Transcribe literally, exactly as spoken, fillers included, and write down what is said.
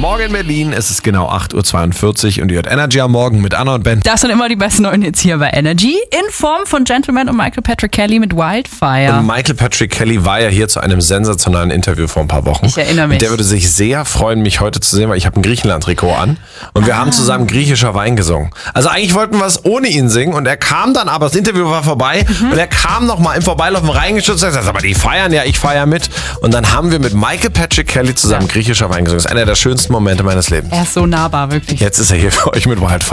Morgen in Berlin. Es ist genau acht Uhr zweiundvierzig und ihr hört Energy am Morgen mit Anna und Ben. Das sind immer die besten neuen Hits hier bei Energy. In Form von Gentleman und Michael Patrick Kelly mit Wildfire. Und Michael Patrick Kelly war ja hier zu einem sensationalen Interview vor ein paar Wochen. Ich erinnere mich. Und der würde sich sehr freuen, mich heute zu sehen, weil ich habe ein Griechenland-Trikot an. Und wir ah. haben zusammen griechischer Wein gesungen. Also eigentlich wollten wir es ohne ihn singen. Und er kam dann, aber das Interview war vorbei. Mhm. Und er kam noch mal im Vorbeilaufen reingeschützt und sagt, aber die feiern ja, ich feiere mit. Und dann haben wir mit Michael Patrick Kelly zusammen ja. griechischer Wein gesungen. Das ist einer der schönsten Momente meines Lebens. Er ist so nahbar, wirklich. Jetzt ist er hier für euch mit Wildfire.